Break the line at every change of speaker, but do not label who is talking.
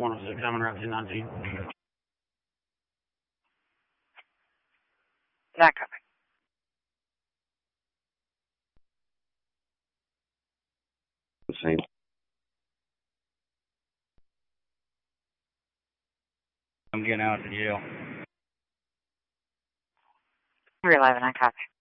106, I'm on Route 219.
Not copy.
The same.
I'm getting out of jail.
311, I copy.